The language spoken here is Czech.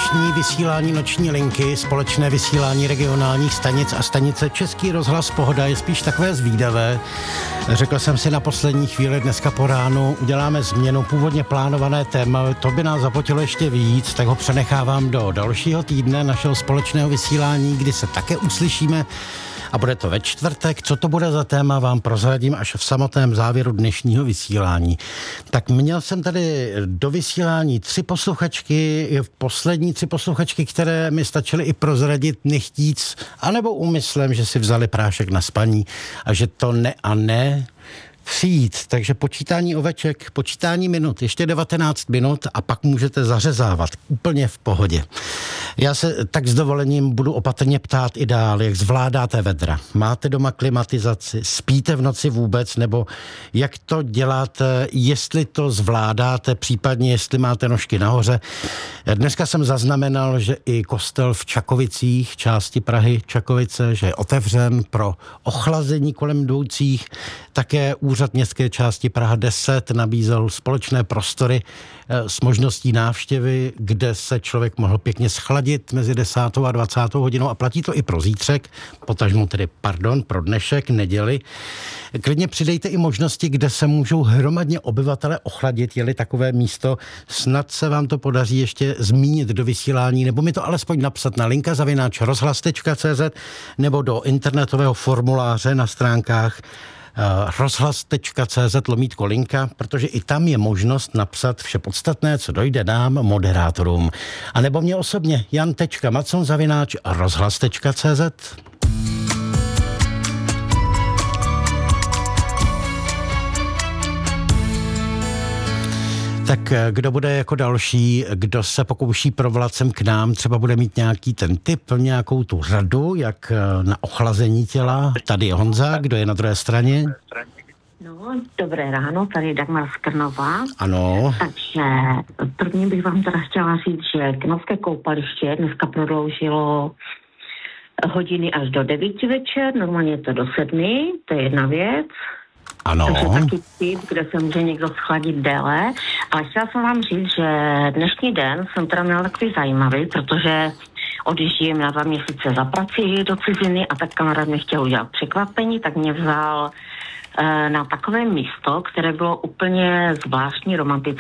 dnešní vysílání Noční linky, společné vysílání regionálních stanic a stanice Český rozhlas Pohoda je spíš takové zvídavé. Řekl jsem si na poslední chvíli dneska po ránu, uděláme změnu, původně plánované téma, to by nás zapotilo ještě víc, tak ho přenechávám do dalšího týdne našeho společného vysílání, kdy se také uslyšíme. A bude to ve čtvrtek. Co to bude za téma, vám prozradím až v samotném závěru dnešního vysílání. Tak měl jsem tady do vysílání 3 posluchačky, poslední 3 posluchačky, které mi stačily i prozradit nechtíc, anebo úmyslem, že si vzali prášek na spaní a že to ne přijít. Takže počítání oveček, počítání minut, ještě 19 minut a pak můžete zařezávat úplně v pohodě. Já se tak s dovolením budu opatrně ptát i dál, jak zvládáte vedra. Máte doma klimatizaci, spíte v noci vůbec, nebo jak to děláte, jestli to zvládáte, případně jestli máte nožky nahoře. Dneska jsem zaznamenal, že i kostel v Čakovicích, části Prahy Čakovice, že je otevřen pro ochlazení kolem jdoucích. Také úřad městské části Praha 10 nabízel společné prostory s možností návštěvy, kde se člověk mohl pěkně schladit mezi 10. a 20. hodinou a platí to i pro zítřek, pro dnešek, neděli. Klidně přidejte i možnosti, kde se můžou hromadně obyvatele ochladit, je-li takové místo. Snad se vám to podaří ještě zmínit do vysílání, nebo mi to alespoň napsat na linka@rozhlas.cz nebo do internetového formuláře na stránkách rozhlas.cz/linka, protože i tam je možnost napsat vše podstatné, co dojde nám, moderátorům. A nebo mě osobně jan.macon@rozhlas.cz. Tak kdo bude jako další, kdo se pokouší provolat sem k nám, třeba bude mít nějaký ten tip, nějakou tu radu, jak na ochlazení těla. Tady je Honza, kdo je na druhé straně? No, dobré ráno, tady Dagmar Skrnová. Ano. Takže první bych vám teda chtěla říct, že Knovské koupaliště dneska prodloužilo hodiny až do 9 večer, normálně je to do 7, to je jedna věc. Ano. Takže taky tip, kde se může někdo schladit déle. Ale chtěla jsem vám říct, že dnešní den jsem teda měla takový zajímavý, protože odjíždím na 2 měsíce za prací do ciziny a tak kamarád mi chtěl udělat překvapení, tak mě vzal na takové místo, které bylo úplně zvláštní, romantické.